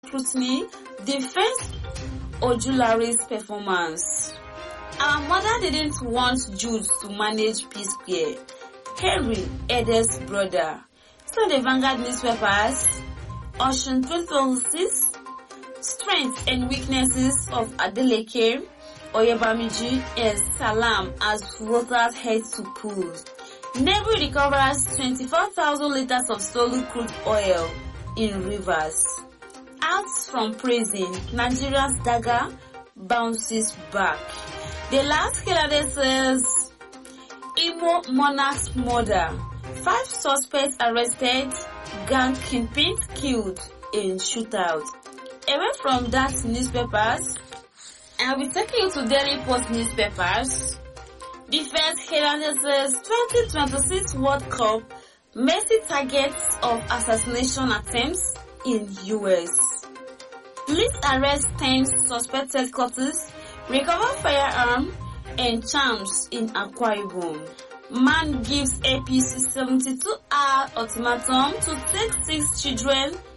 scrutiny defends Ojulari's performance. Our mother didn't want Jude to manage P-Square. Henry, Ede's brother. So the Vanguard newspapers, Ocean 2026, Strengths and Weaknesses of Adeleke, Oyebamiji, and Salam as voters head to polls. Navy recovers 24,000 liters of stolen crude oil in rivers. Out from prison, Nigeria's dagger bounces back. The last killer says Imo monarch's murder. 5 suspects arrested, gang kingpins killed in shootout. Away from that newspapers, I'll be taking you to Daily Post newspapers. The first headline says 2026 World Cup Messi targets of assassination attempts in US. Police arrest 10 suspected cultists, recover firearm and charms in Akwa Ibom. Man gives APC 72-hour ultimatum to take 6 children